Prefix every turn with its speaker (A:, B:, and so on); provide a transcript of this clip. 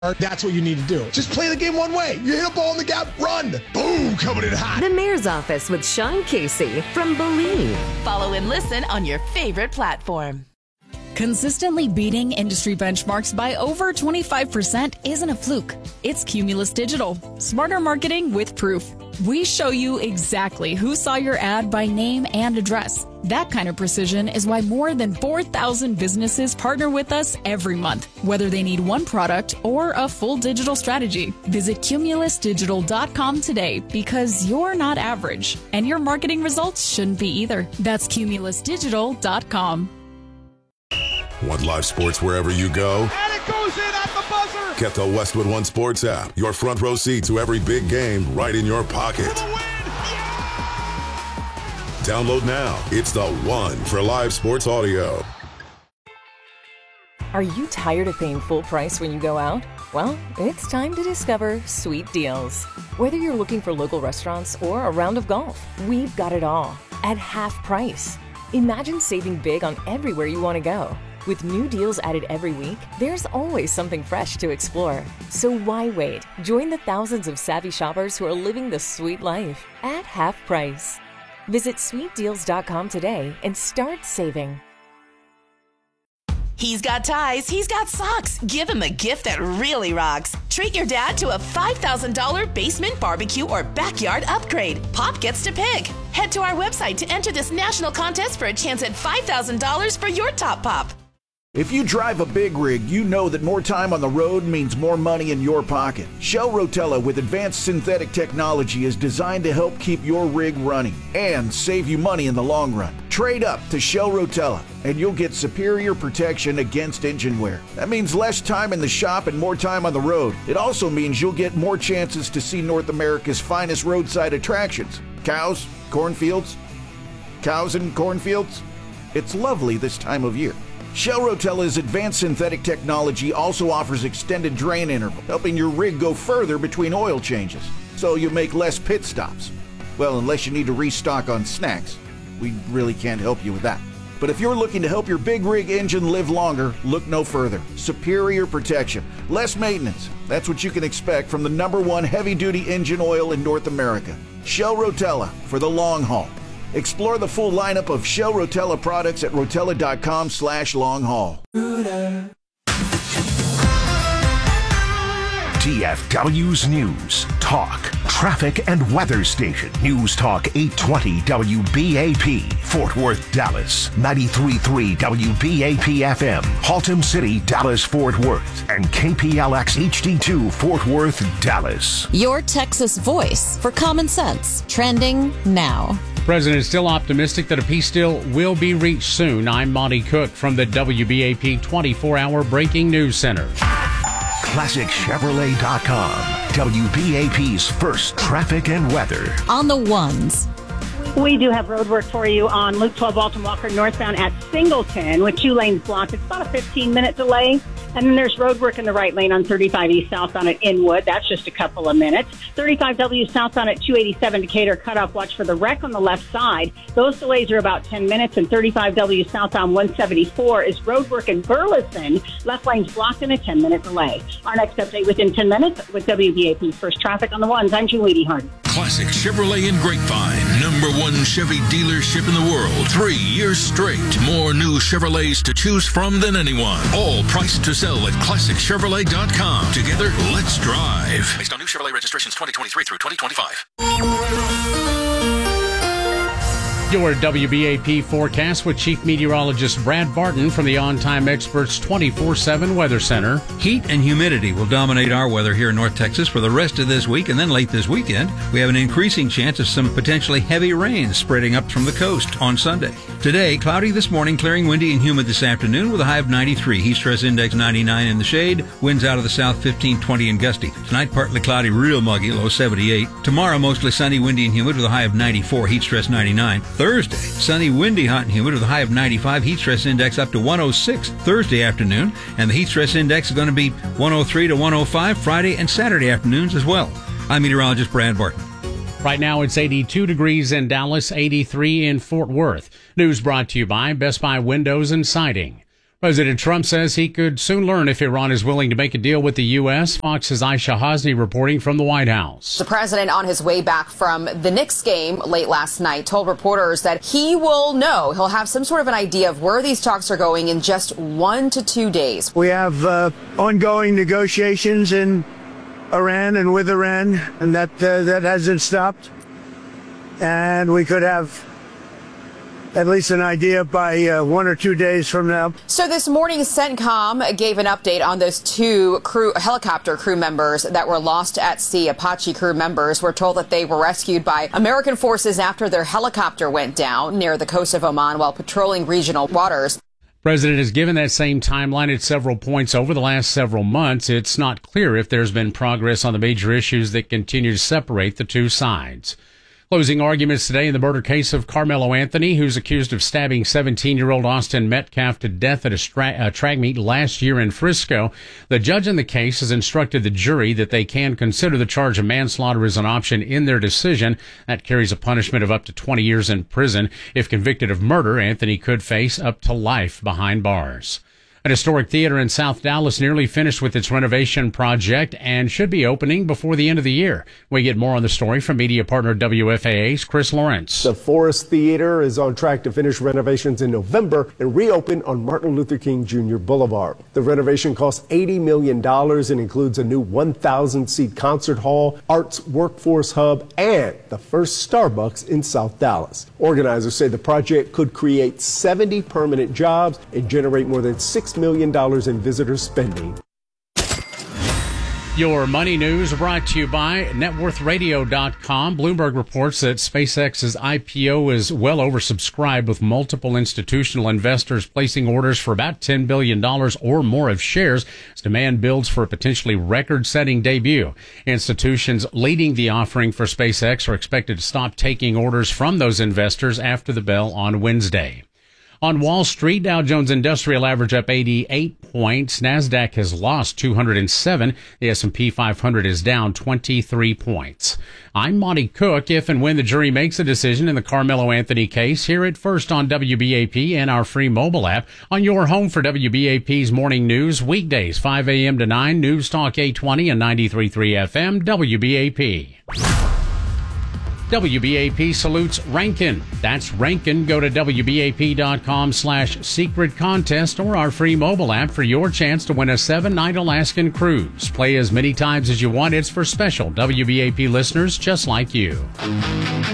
A: That's what you need to do. Just play the game one way. You hit a ball in the gap, run. Boom, coming in hot.
B: The Mayor's Office with Sean Casey from Believe.
C: Follow and listen on your favorite platform.
D: Consistently beating industry benchmarks by over 25% isn't a fluke. It's Cumulus Digital. Smarter marketing with proof. We show you exactly who saw your ad by name and address. That kind of precision is why more than 4,000 businesses partner with us every month, whether they need one product or a full digital strategy. Visit cumulusdigital.com today because you're not average, and your marketing results shouldn't be either. That's cumulusdigital.com.
E: Want live sports wherever you go?
F: And it goes in at the buzzer!
E: Get the Westwood One Sports app. Your front row seat to every big game right in your pocket.
F: For the win! Yeah!
E: Download now. It's the one for live sports audio.
B: Are you tired of paying full price when you go out? Well, it's time to discover Sweet Deals. Whether you're looking for local restaurants or a round of golf, we've got it all at half price. Imagine saving big on everywhere you want to go. With new deals added every week, there's always something fresh to explore. So why wait? Join the thousands of savvy shoppers who are living the sweet life at half price. Visit sweetdeals.com today and start saving.
C: He's got ties, he's got socks. Give him a gift that really rocks. Treat your dad to a $5,000 basement barbecue or backyard upgrade. Pop gets to pick. Head to our website to enter this national contest for a chance at $5,000 for your top pop.
G: If you drive a big rig, you know that more time on the road means more money in your pocket. Shell Rotella with advanced synthetic technology is designed to help keep your rig running and save you money in the long run. Trade up to Shell Rotella and you'll get superior protection against engine wear. That means less time in the shop and more time on the road. It also means you'll get more chances to see North America's finest roadside attractions. Cows, cornfields, cows and cornfields. It's lovely this time of year. Shell Rotella's advanced synthetic technology also offers extended drain interval, helping your rig go further between oil changes, so you make less pit stops. Well, unless you need to restock on snacks. We really can't help you with that. But if you're looking to help your big rig engine live longer, look no further. Superior protection, less maintenance. That's what you can expect from the #1 heavy-duty engine oil in North America. Shell Rotella for the long haul. Explore the full lineup of Shell Rotella products at rotella.com/long-haul.
H: TFW's News, Talk, Traffic and Weather Station. News Talk 820 WBAP, Fort Worth, Dallas. 93.3 WBAP FM, Haltom City, Dallas, Fort Worth. And KPLX HD2, Fort Worth, Dallas.
I: Your Texas voice for common sense. Trending now.
J: The president is still optimistic that a peace deal will be reached soon. I'm Monty Cook from the WBAP 24-hour Breaking News Center.
H: ClassicChevrolet.com, WBAP's first traffic and weather.
I: On the ones.
K: We do have road work for you on Loop 12 Alton Walker northbound at Singleton with 2 lanes blocked. It's about a 15-minute delay. And then there's road work in the right lane on 35 East southbound at Inwood. That's just a couple of minutes. 35W southbound at 287 Decatur cutoff. Watch for the wreck on the left side. Those delays are about 10 minutes. And 35W southbound 174 is road work in Burleson. Left lane's blocked in a 10-minute delay. Our next update within 10 minutes with WBAP's first traffic on the ones. I'm Julie Hardy.
L: Classic Chevrolet in Grapevine. #1 Chevy dealership in the world. 3 years straight. More new Chevrolets to choose from than anyone. All priced to sell at ClassicChevrolet.com. Together, let's drive. Based on new Chevrolet registrations 2023 through 2025.
J: Your WBAP forecast with Chief Meteorologist Brad Barton from the On Time Experts 24/7 Weather Center.
M: Heat and humidity will dominate our weather here in North Texas for the rest of this week, and then late this weekend, we have an increasing chance of some potentially heavy rain spreading up from the coast on Sunday. Today, cloudy this morning, clearing windy and humid this afternoon with a high of 93. Heat stress index 99 in the shade. Winds out of the south 15, 20 and gusty. Tonight, partly cloudy, real muggy, low 78. Tomorrow, mostly sunny, windy and humid with a high of 94. Heat stress 99. Thursday, sunny, windy, hot and humid with a high of 95. Heat stress index up to 106 Thursday afternoon. And the heat stress index is going to be 103 to 105 Friday and Saturday afternoons as well. I'm meteorologist Brad Barton.
J: Right now it's 82 degrees in Dallas, 83 in Fort Worth. News brought to you by Best Buy Windows and Siding. President Trump says he could soon learn if Iran is willing to make a deal with the U.S. Fox's Aisha Hasni reporting from the White House.
N: The president, on his way back from the Knicks game late last night, told reporters that he'll have some sort of an idea of where these talks are going in just 1 to 2 days.
O: We have ongoing negotiations in Iran and with Iran, and that hasn't stopped. And we could have at least an idea by 1 or 2 days from now.
N: So this morning, CENTCOM gave an update on those two helicopter crew members that were lost at sea. Apache crew members were told that they were rescued by American forces after their helicopter went down near the coast of Oman while patrolling regional waters.
J: The president has given that same timeline at several points over the last several months. It's not clear if there's been progress on the major issues that continue to separate the two sides. Closing arguments today in the murder case of Carmelo Anthony, who's accused of stabbing 17-year-old Austin Metcalf to death at a track meet last year in Frisco. The judge in the case has instructed the jury that they can consider the charge of manslaughter as an option in their decision. That carries a punishment of up to 20 years in prison. If convicted of murder, Anthony could face up to life behind bars. An historic theater in South Dallas nearly finished with its renovation project and should be opening before the end of the year. We get more on the story from media partner WFAA's Chris Lawrence.
P: The Forest Theater is on track to finish renovations in November and reopen on Martin Luther King Jr. Boulevard. The renovation costs $80 million and includes a new 1,000-seat concert hall, arts workforce hub, and the first Starbucks in South Dallas. Organizers say the project could create 70 permanent jobs and generate more than $6 million in visitor spending.
J: Your money news brought to you by networthradio.com. Bloomberg reports that SpaceX's IPO is well oversubscribed, with multiple institutional investors placing orders for about $10 billion or more of shares as demand builds for a potentially record-setting debut. Institutions leading the offering for SpaceX are expected to stop taking orders from those investors after the bell on Wednesday. On Wall Street, Dow Jones Industrial Average up 88 points. NASDAQ has lost 207. The S&P 500 is down 23 points. I'm Monty Cook. If and when the jury makes a decision in the Carmelo Anthony case, hear it first on WBAP and our free mobile app. On your home for WBAP's morning news, weekdays 5 a.m. to 9, News Talk 820 and 93.3 FM, WBAP. WBAP salutes Rankin. That's Rankin. Go to WBAP.com/secret contest or our free mobile app for your chance to win a 7-night Alaskan cruise. Play as many times as you want. It's for special WBAP listeners just like you.